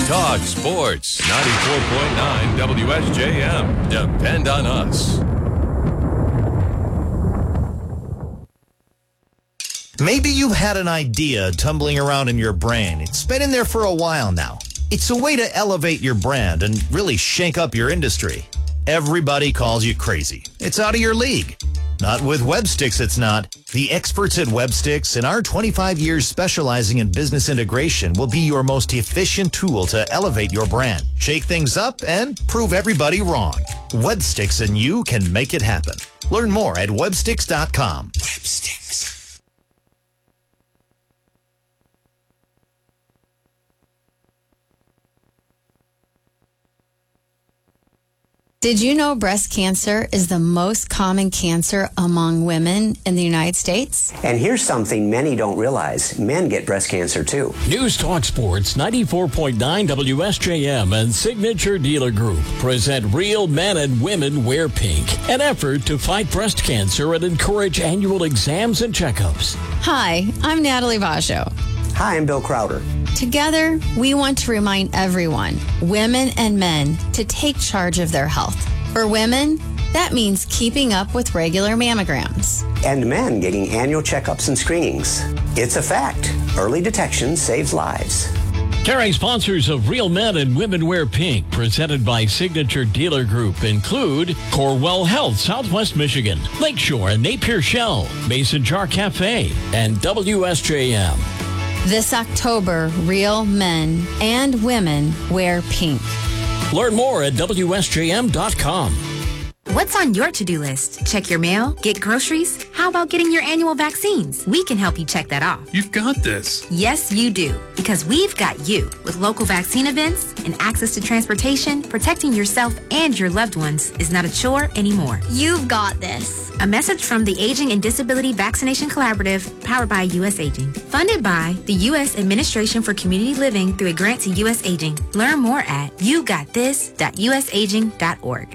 Talk Sports. 94.9 WSJM. Depend on us. Maybe you've had an idea tumbling around in your brain. It's been in there for a while now. It's a way to elevate your brand and really shake up your industry. Everybody calls you crazy. It's out of your league. Not with Websticks, it's not. The experts at Websticks and our 25 years specializing in business integration will be your most efficient tool to elevate your brand, shake things up, and prove everybody wrong. Websticks and you can make it happen. Learn more at websticks.com. Websticks. Did you know breast cancer is the most common cancer among women in the United States? And here's something many don't realize. Men get breast cancer too. News Talk Sports 94.9 WSJM and Signature Dealer Group present Real Men and Women Wear Pink, an effort to fight breast cancer and encourage annual exams and checkups. Hi, I'm Natalie Vajo. Hi, I'm Bill Crowder. Together, we want to remind everyone, women and men, to take charge of their health. For women, that means keeping up with regular mammograms. And men getting annual checkups and screenings. It's a fact. Early detection saves lives. Carrying sponsors of Real Men and Women Wear Pink, presented by Signature Dealer Group, include Corewell Health, Southwest Michigan, Lakeshore and Napier Shell, Mason Jar Cafe, and WSJM. This October, real men and women wear pink. Learn more at WSJM.com. What's on your to-do list? Check your mail? Get groceries? How about getting your annual vaccines? We can help you check that off. You've got this. Yes, you do. Because we've got you. With local vaccine events and access to transportation, protecting yourself and your loved ones is not a chore anymore. You've got this. A message from the Aging and Disability Vaccination Collaborative, powered by U.S. Aging. Funded by the U.S. Administration for Community Living through a grant to U.S. Aging. Learn more at yougotthis.usaging.org.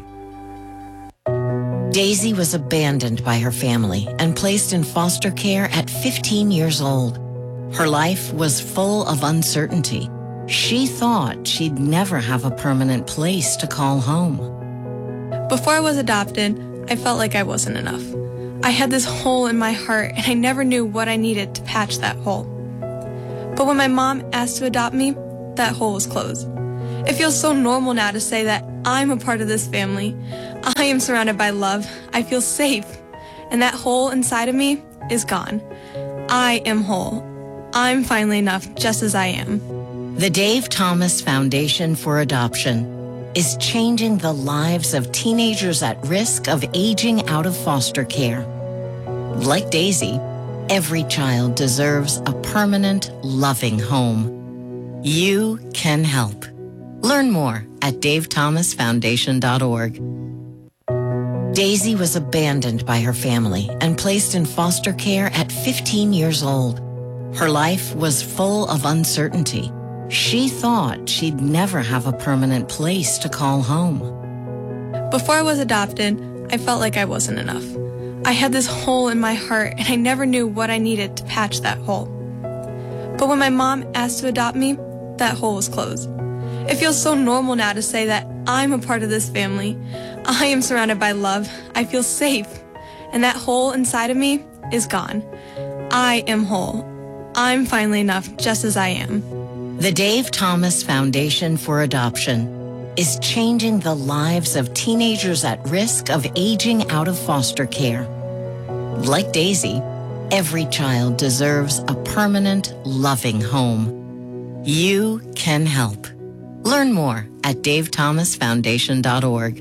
Daisy was abandoned by her family and placed in foster care at 15 years old. Her life was full of uncertainty. She thought she'd never have a permanent place to call home. Before I was adopted, I felt like I wasn't enough. I had this hole in my heart, and I never knew what I needed to patch that hole. But when my mom asked to adopt me, that hole was closed. It feels so normal now to say that I'm a part of this family. I am surrounded by love. I feel safe. And that hole inside of me is gone. I am whole. I'm finally enough just as I am. The Dave Thomas Foundation for Adoption is changing the lives of teenagers at risk of aging out of foster care. Like Daisy, every child deserves a permanent, loving home. You can help. Learn more at davethomasfoundation.org. Daisy was abandoned by her family and placed in foster care at 15 years old. Her life was full of uncertainty. She thought she'd never have a permanent place to call home. Before I was adopted, I felt like I wasn't enough. I had this hole in my heart, and I never knew what I needed to patch that hole. But when my mom asked to adopt me, that hole was closed. It feels so normal now to say that I'm a part of this family. I am surrounded by love. I feel safe. And that hole inside of me is gone. I am whole. I'm finally enough just as I am. The Dave Thomas Foundation for Adoption is changing the lives of teenagers at risk of aging out of foster care. Like Daisy, every child deserves a permanent, loving home. You can help. Learn more at davethomasfoundation.org.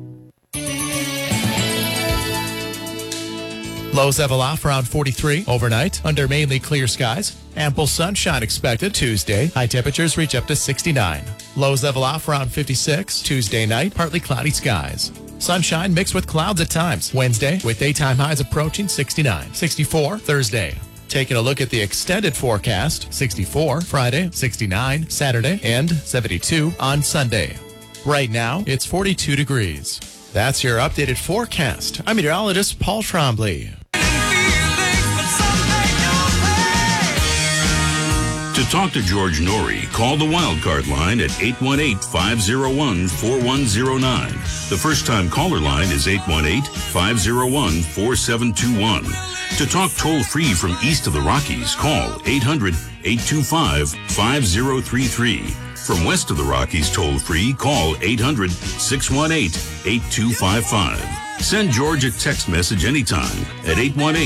Lows level off around 43 overnight under mainly clear skies. Ample sunshine expected Tuesday. High temperatures reach up to 69. Lows level off around 56 Tuesday night. Partly cloudy skies. Sunshine mixed with clouds at times. Wednesday with daytime highs approaching 69. 64 Thursday. Taking a look at the extended forecast, 64 Friday, 69 Saturday, and 72 on Sunday. Right now, it's 42 degrees. That's your updated forecast. I'm meteorologist Paul Trombley. To talk to George Norrie, call the Wildcard line at 818-501-4109. The first-time caller line is 818-501-4721. To talk toll-free from east of the Rockies, call 800-825-5033. From west of the Rockies toll-free, call 800-618-8255. Send George a text message anytime at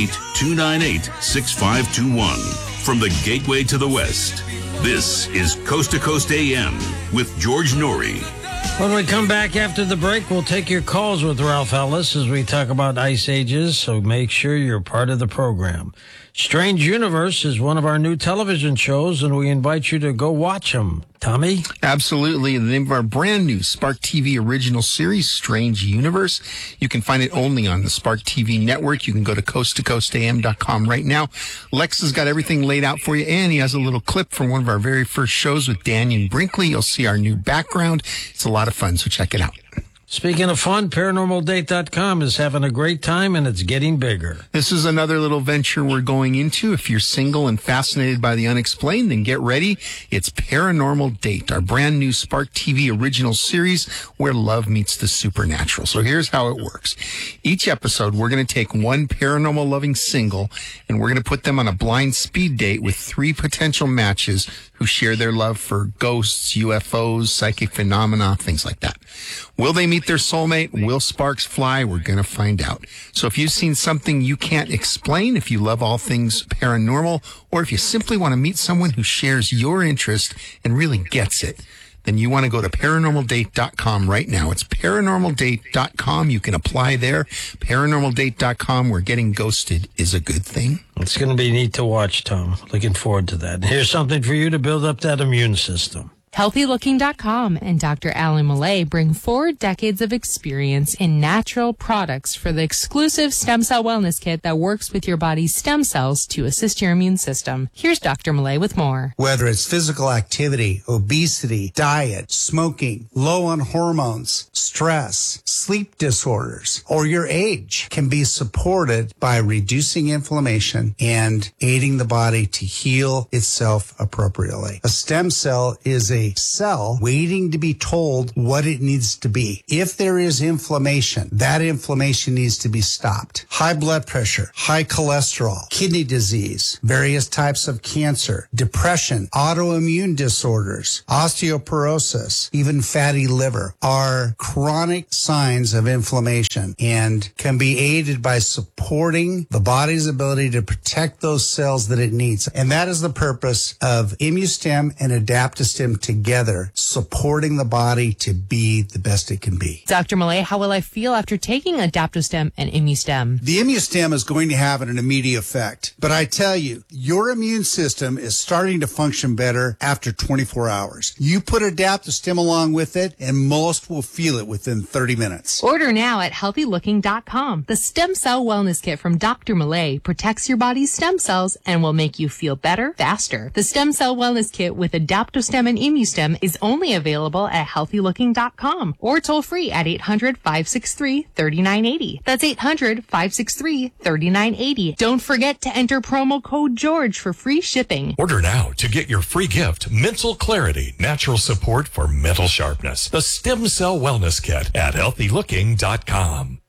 818-298-6521. From the gateway to the west, this is Coast to Coast AM with George Norrie. When we come back after the break, we'll take your calls with Ralph Ellis as we talk about ice ages, so make sure you're part of the program. Strange Universe is one of our new television shows, and we invite you to go watch them. Tommy? Absolutely. The name of our brand new Spark TV original series, Strange Universe. You can find it only on the Spark TV network. You can go to coasttocoastam.com right now. Lex has got everything laid out for you, and he has a little clip from one of our very first shows with Daniel Brinkley. You'll see our new background. It's a lot of fun, so check it out. Speaking of fun, ParanormalDate.com is having a great time, and it's getting bigger. This is another little venture we're going into. If you're single and fascinated by the unexplained, then get ready. It's Paranormal Date, our brand new Spark TV original series where love meets the supernatural. So here's how it works. Each episode, we're going to take one paranormal loving single, and we're going to put them on a blind speed date with 3 potential matches who share their love for ghosts, UFOs, psychic phenomena, things like that. Will they meet their soulmate? Will sparks fly? We're going to find out. So if you've seen something you can't explain, if you love all things paranormal, or if you simply want to meet someone who shares your interest and really gets it, then you want to go to ParanormalDate.com right now. It's ParanormalDate.com. You can apply there. ParanormalDate.com, where getting ghosted is a good thing. It's going to be neat to watch, Tom. Looking forward to that. Here's something for you to build up that immune system. HealthyLooking.com and Dr. Alan Millay bring 4 decades of experience in natural products for the exclusive stem cell wellness kit that works with your body's stem cells to assist your immune system. Here's Dr. Millay with more. Whether it's physical activity, obesity, diet, smoking, low on hormones, stress, sleep disorders, or your age can be supported by reducing inflammation and aiding the body to heal itself appropriately. A stem cell is a cell waiting to be told what it needs to be. If there is inflammation, that inflammation needs to be stopped. High blood pressure, high cholesterol, kidney disease, various types of cancer, depression, autoimmune disorders, osteoporosis, even fatty liver are chronic signs of inflammation and can be aided by supporting the body's ability to protect those cells that it needs. And that is the purpose of ImmuStem and Adaptostem together, supporting the body to be the best it can be. Dr. Millay, how will I feel after taking Adaptostem and ImmuStem? The ImmuStem is going to have an immediate effect, but I tell you, your immune system is starting to function better after 24 hours. You put Adaptostem along with it, and most will feel it within 30 minutes. Order now at HealthyLooking.com. The Stem Cell Wellness Kit from Dr. Millay protects your body's stem cells and will make you feel better, faster. The Stem Cell Wellness Kit with Adaptostem and ImmuStem is only available at HealthyLooking.com or toll free at 800-563-3980. That's 800-563-3980. Don't forget to enter promo code George for free shipping. Order now to get your free gift, Mental Clarity, natural support for mental sharpness. The Stem Cell Wellness Kit at HealthyLooking.com.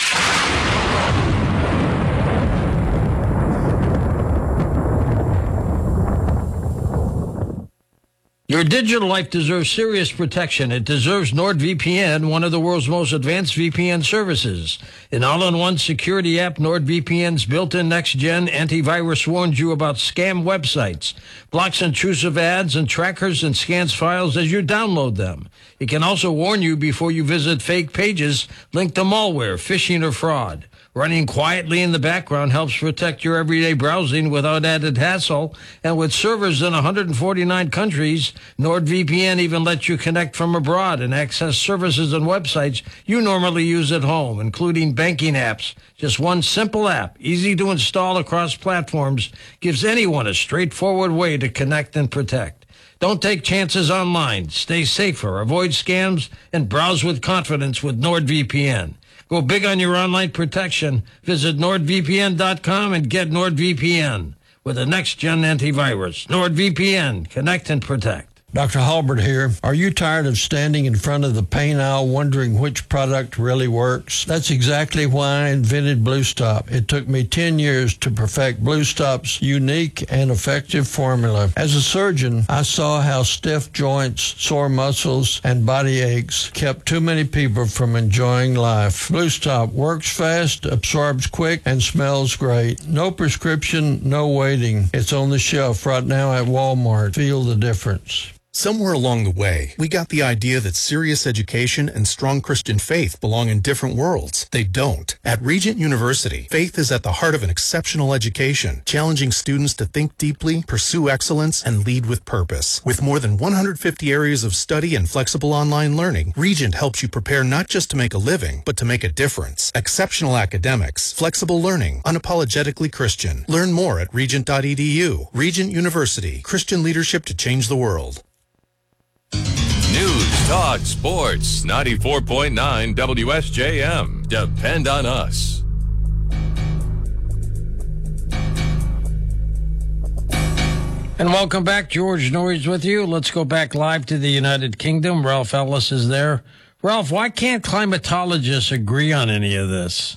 Your digital life deserves serious protection. It deserves NordVPN, one of the world's most advanced VPN services. An all-in-one security app, NordVPN's built-in next-gen antivirus warns you about scam websites, blocks intrusive ads and trackers, and scans files as you download them. It can also warn you before you visit fake pages linked to malware, phishing, or fraud. Running quietly in the background helps protect your everyday browsing without added hassle. And with servers in 149 countries, NordVPN even lets you connect from abroad and access services and websites you normally use at home, including banking apps. Just one simple app, easy to install across platforms, gives anyone a straightforward way to connect and protect. Don't take chances online. Stay safer, avoid scams, and browse with confidence with NordVPN. Go big on your online protection. Visit NordVPN.com and get NordVPN. with the next-gen antivirus. NordVPN. Connect and protect. Dr. Halbert here. Are you tired of standing in front of the paint aisle wondering which product really works? That's exactly why I invented Blue Stop. It took me 10 years to perfect Blue Stop's unique and effective formula. As a surgeon, I saw how stiff joints, sore muscles, and body aches kept too many people from enjoying life. Blue Stop works fast, absorbs quick, and smells great. No prescription, no waiting. It's on the shelf right now at Walmart. Feel the difference. Somewhere along the way, we got the idea that serious education and strong Christian faith belong in different worlds. They don't. At Regent University, faith is at the heart of an exceptional education, challenging students to think deeply, pursue excellence, and lead with purpose. With more than 150 areas of study and flexible online learning, Regent helps you prepare not just to make a living, but to make a difference. Exceptional academics, flexible learning, unapologetically Christian. Learn more at regent.edu. Regent University, Christian leadership to change the world. News, talk, sports, 94.9 WSJM. Depend on us. And welcome back. George Norrie's with you. Let's go back live to the United Kingdom. Ralph Ellis is there. Ralph, why can't climatologists agree on any of this?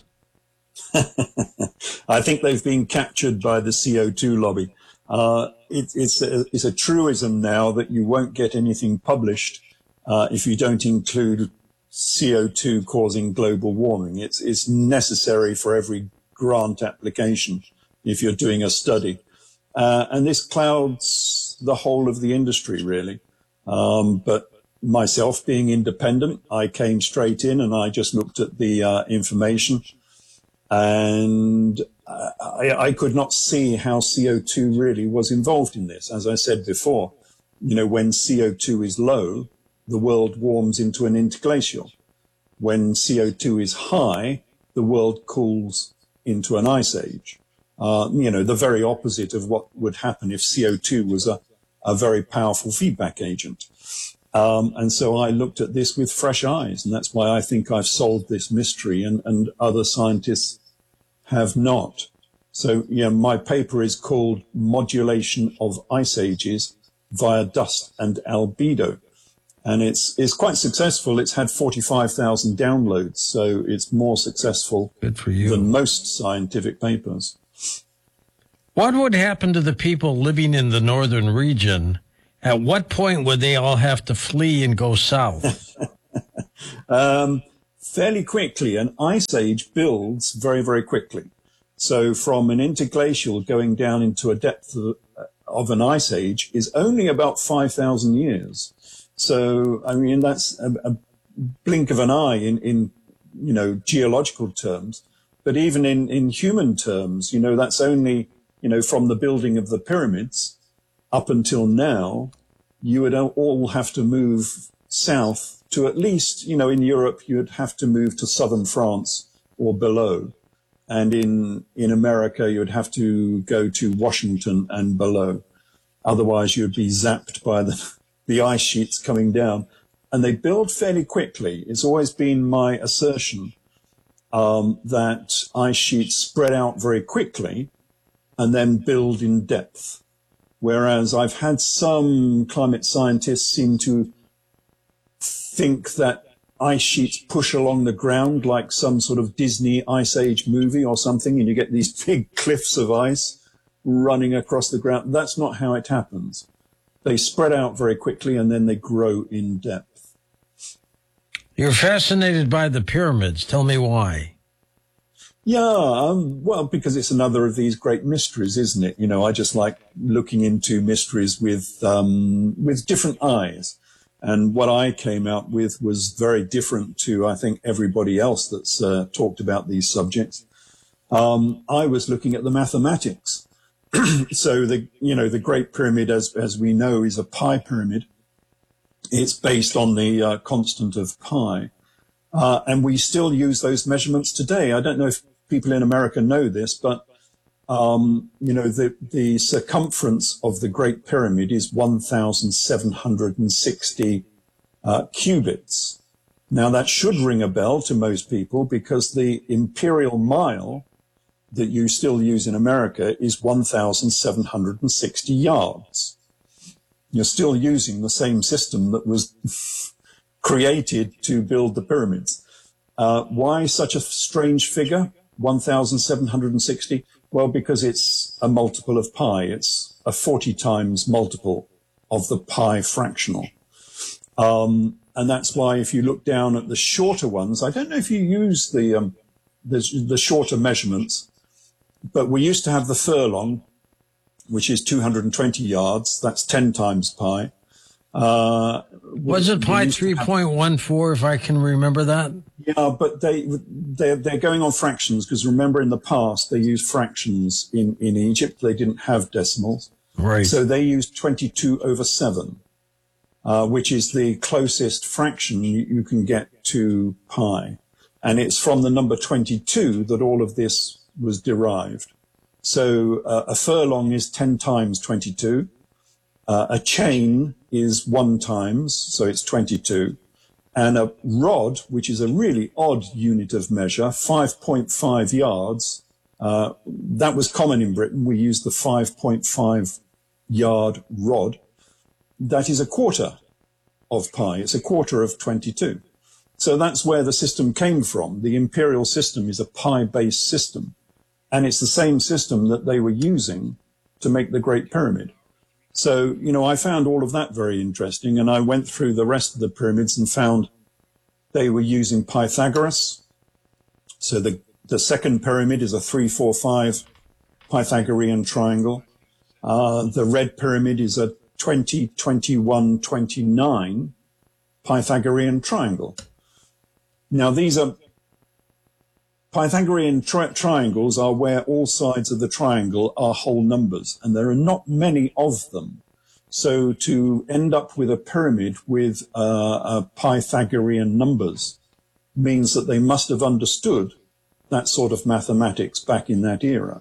I think they've been captured by the CO2 lobby. It's a truism now that you won't get anything published if you don't include CO2 causing global warming. It's necessary for every grant application if you're doing a study. And this clouds the whole of the industry, really. But myself being independent, I came straight in and I just looked at the information, and I could not see how CO2 really was involved in this. As I said before, when CO2 is low, the world warms into an interglacial. When CO2 is high, the world cools into an ice age. The very opposite of what would happen if CO2 was a very powerful feedback agent. And so I looked at this with fresh eyes, and that's why I think I've solved this mystery, and other scientists have not. So, my paper is called Modulation of Ice Ages via Dust and Albedo. And it's quite successful. It's had 45,000 downloads, so it's more successful than most scientific papers. What would happen to the people living in the northern region? At what point would they all have to flee and go south? Fairly quickly. An ice age builds very, very quickly. So from an interglacial going down into a depth of an ice age is only about 5,000 years. So, that's a blink of an eye in geological terms. But even in human terms, that's only, from the building of the pyramids up until now, you would all have to move south to at least, in Europe, you would have to move to southern France or below. And in America, you would have to go to Washington and below. Otherwise, you'd be zapped by the ice sheets coming down. And they build fairly quickly. It's always been my assertion that ice sheets spread out very quickly and then build in depth. Whereas I've had some climate scientists seem to think that ice sheets push along the ground like some sort of Disney Ice Age movie or something, and you get these big cliffs of ice running across the ground. That's not how it happens. They spread out very quickly and then they grow in depth. You're fascinated by the pyramids. Tell me why. Yeah, well, because it's another of these great mysteries, isn't it? I just like looking into mysteries with different eyes. And what I came out with was very different to, I think, everybody else that's talked about these subjects. I was looking at the mathematics. So the Great Pyramid, as we know, is a pi pyramid. It's based on the constant of pi. And we still use those measurements today. I don't know if people in America know this, but, the circumference of the Great Pyramid is 1,760 cubits. Now, that should ring a bell to most people because the imperial mile that you still use in America is 1,760 yards. You're still using the same system that was created to build the pyramids. Why such a strange figure, 1,760? Well, because it's a multiple of pi. It's a 40 times multiple of the pi fractional. And that's why if you look down at the shorter ones, I don't know if you use the shorter measurements, but we used to have the furlong, which is 220 yards. That's 10 times pi. Was it pi 3.14, if I can remember that? Yeah, but they're going on fractions, because remember in the past they used fractions in Egypt. They didn't have decimals. Right. So they used 22/7, which is the closest fraction you can get to pi. And it's from the number 22 that all of this was derived. So a furlong is 10 times 22. A chain is 1 times, so it's 22. And a rod, which is a really odd unit of measure, 5.5 yards, that was common in Britain. We used the 5.5 yard rod. That is a quarter of pi. It's a quarter of 22. So that's where the system came from. The imperial system is a pi-based system. And it's the same system that they were using to make the Great Pyramid. So, I found all of that very interesting, and I went through the rest of the pyramids and found they were using Pythagoras. So the second pyramid is a 3-4-5 Pythagorean triangle. The red pyramid is a 20-21-29 Pythagorean triangle. Now, these are Pythagorean triangles are where all sides of the triangle are whole numbers, and there are not many of them. So to end up with a pyramid with Pythagorean numbers means that they must have understood that sort of mathematics back in that era.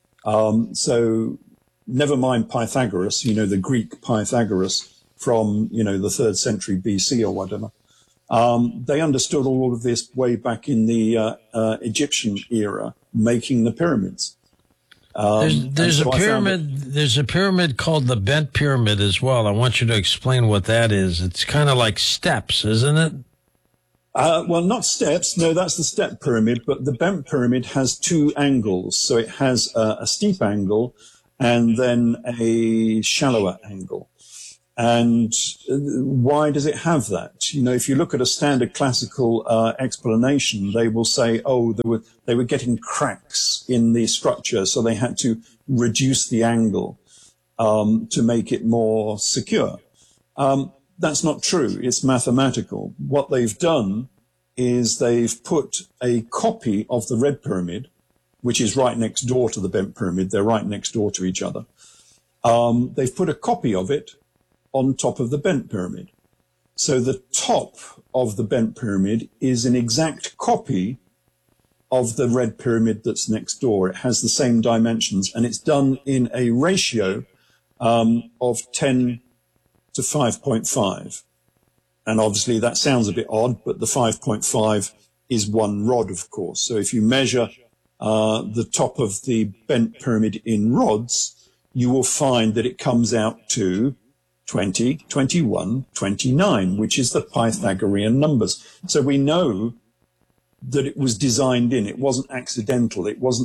So never mind Pythagoras, the Greek Pythagoras from, the 3rd century BC or whatever. They understood all of this way back in the Egyptian era, making the pyramids. There's a pyramid called the Bent Pyramid as well. I want you to explain what that is. It's kind of like steps, isn't it? Well, not steps. No, that's the step pyramid. But the Bent Pyramid has 2 angles. So it has a steep angle and then a shallower angle. And why does it have that? If you look at a standard classical explanation, they will say, they were getting cracks in the structure, so they had to reduce the angle to make it more secure. That's not true. It's mathematical. What they've done is they've put a copy of the Red Pyramid, which is right next door to the Bent Pyramid. They're right next door to each other. They've put a copy of it on top of the Bent Pyramid. So the top of the Bent Pyramid is an exact copy of the Red Pyramid that's next door. It has the same dimensions, and it's done in a ratio of 10 to 5.5. And obviously that sounds a bit odd, but the 5.5 is 1 rod, of course. So if you measure the top of the Bent Pyramid in rods, you will find that it comes out to 20, 21, 29, which is the Pythagorean numbers. So we know that it was designed in. It wasn't accidental. It wasn't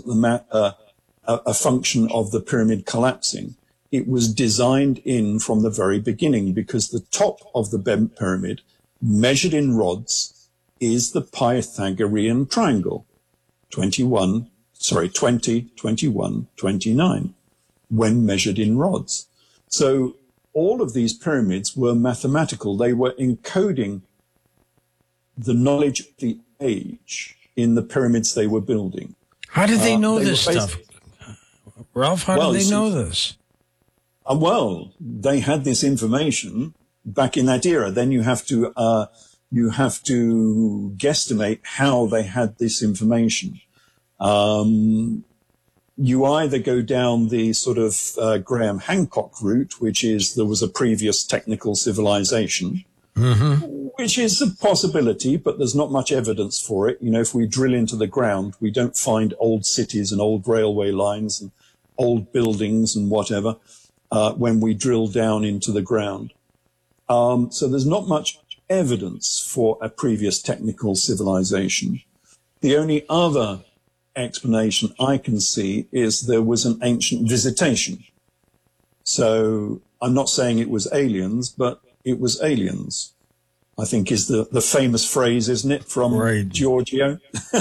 a function of the pyramid collapsing. It was designed in from the very beginning, because the top of the Bent Pyramid, measured in rods, is the Pythagorean triangle, 20, 21, 29, when measured in rods. So all of these pyramids were mathematical. They were encoding the knowledge of the age in the pyramids they were building. How did they know this stuff? Ralph, how did they know this? Well, they had this information back in that era. Then you have to guesstimate how they had this information. You either go down the sort of Graham Hancock route, which is there was a previous technical civilization, Which is a possibility, but there's not much evidence for it. You know, if we drill into the ground, we don't find old cities and old railway lines and old buildings and whatever when we drill down into the ground. So there's not much evidence for a previous technical civilization. The only other explanation I can see is there was an ancient visitation. So I'm not saying it was aliens, but it was aliens, I think is the famous phrase, isn't it, from Giorgio?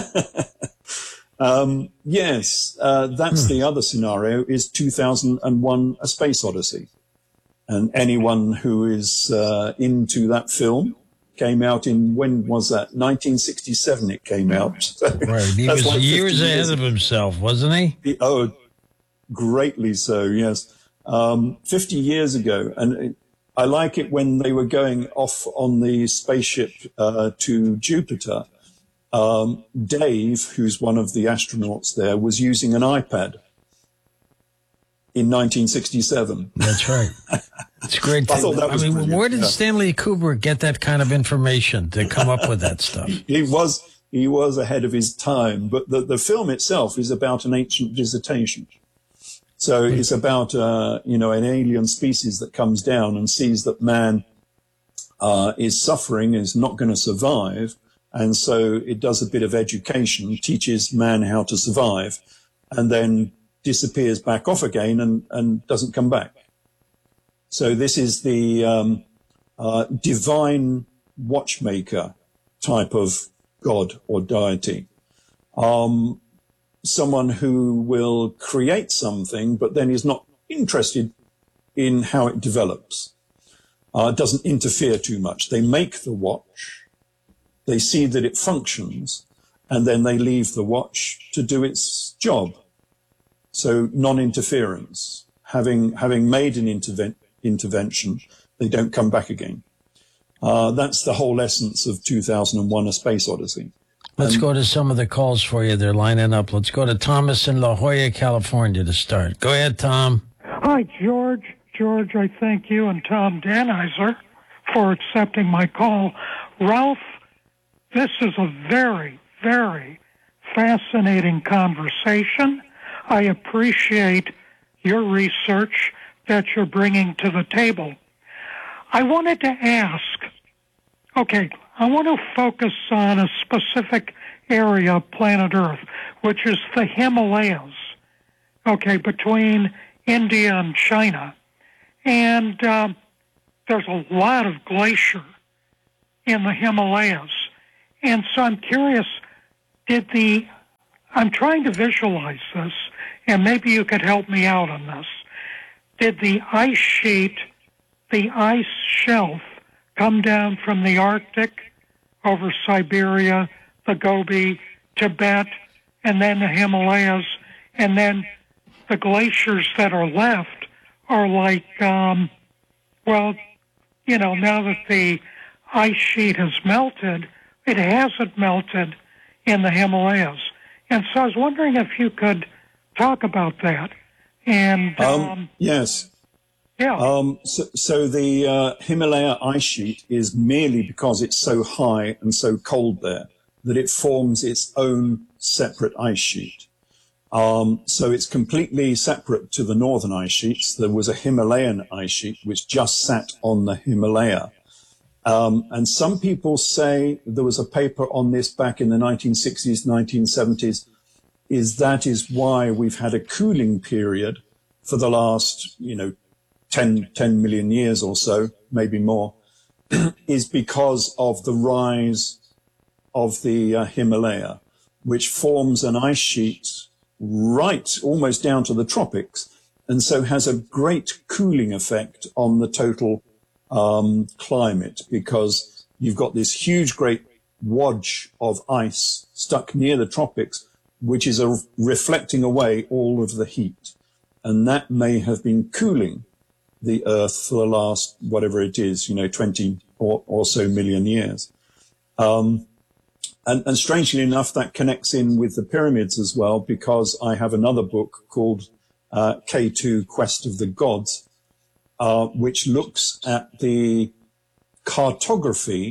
Yes, that's the other scenario, is 2001 A Space Odyssey. And anyone who is into that film, came out in, when was that? 1967 it came out. Right, he was like years ahead of himself, wasn't he? Oh, greatly so, yes. 50 years ago. And I like it when they were going off on the spaceship to Jupiter. Dave, who's one of the astronauts there, was using an iPad in 1967. That's right. It's great. I mean, where did Stanley Kubrick get that kind of information to come up with that stuff? He was ahead of his time, but the film itself is about an ancient visitation. So it's about, an alien species that comes down and sees that man is suffering, is not going to survive. And so it does a bit of education, teaches man how to survive, and then disappears back off again and doesn't come back. So this is the divine watchmaker type of god or deity. Someone who will create something, but then is not interested in how it develops. Doesn't interfere too much. They make the watch, they see that it functions, and then they leave the watch to do its job. So non-interference. Having made an intervention, they don't come back again. That's the whole essence of 2001: A Space Odyssey. Let's go to some of the calls for you. They're lining up. Let's go to Thomas in La Jolla, California to start. Go ahead, Tom. Hi, George. George, I thank you and Tom Danizer for accepting my call. Ralph, this is a very, very fascinating conversation. I appreciate your research that you're bringing to the table. I wanted to ask, I want to focus on a specific area of planet Earth, which is the Himalayas, between India and China. And there's a lot of glacier in the Himalayas. And so I'm curious, I'm trying to visualize this, and maybe you could help me out on this. Did the ice sheet, the ice shelf, come down from the Arctic over Siberia, the Gobi, Tibet, and then the Himalayas, and then the glaciers that are left are like, now that the ice sheet has melted, it hasn't melted in the Himalayas. And so I was wondering if you could talk about that. And yes. Yeah. So the Himalaya ice sheet is merely because it's so high and so cold there that it forms its own separate ice sheet. So it's completely separate to the northern ice sheets. There was a Himalayan ice sheet which just sat on the Himalaya. And some people say there was a paper on this back in the 1960s, 1970s, that is why we've had a cooling period for the last, 10 million years or so, maybe more, is because of the rise of the Himalaya, which forms an ice sheet right almost down to the tropics, and so has a great cooling effect on the total climate, because you've got this huge, great wodge of ice stuck near the tropics, which is reflecting away all of the heat. And that may have been cooling the Earth for the last, whatever it is, 20 or so million years. And strangely enough, that connects in with the pyramids as well, because I have another book called K2 Quest of the Gods, which looks at the cartography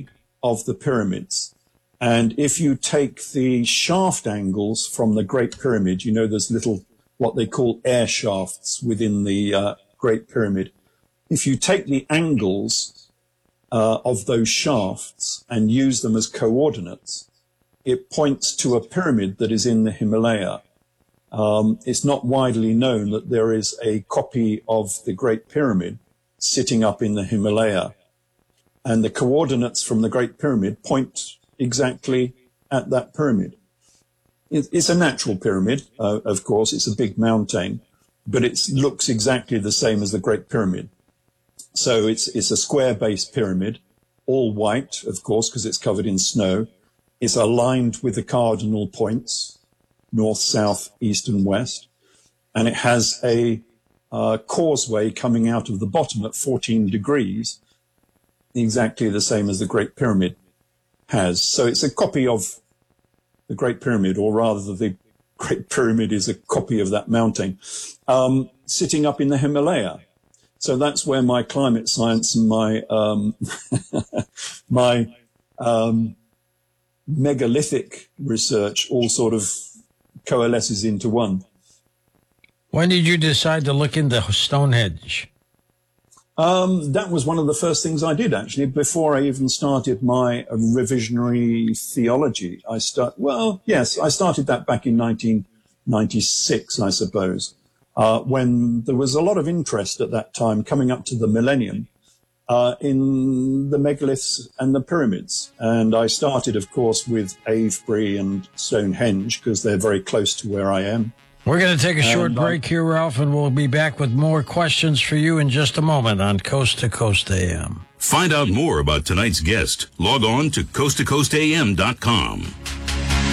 of the pyramids. And if you take the shaft angles from the Great Pyramid, you know, there's little, what they call air shafts within the Great Pyramid. If you take the angles of those shafts and use them as coordinates, it points to a pyramid that is in the Himalaya. It's not widely known that there is a copy of the Great Pyramid sitting up in the Himalaya. And the coordinates from the Great Pyramid point exactly at that pyramid. It's a natural pyramid, of course. It's a big mountain, but it looks exactly the same as the Great Pyramid. So it's a square-based pyramid, all white, of course, because it's covered in snow. It's aligned with the cardinal points, north, south, east, and west. And it has a causeway coming out of the bottom at 14 degrees, exactly the same as the Great Pyramid has. So it's a copy of the Great Pyramid, or rather the Great Pyramid is a copy of that mountain, sitting up in the Himalaya. So that's where my climate science and my megalithic research all sort of coalesces into one. When did you decide to look into Stonehenge? That was one of the first things I did, actually, before I even started my revisionary theology. I started that back in 1996, I suppose, when there was a lot of interest at that time coming up to the millennium in the megaliths and the pyramids. And I started, of course, with Avebury and Stonehenge because they're very close to where I am. We're going to take a short break here, Ralph, and we'll be back with more questions for you in just a moment on Coast to Coast AM. Find out more about tonight's guest. Log on to coasttocoastam.com.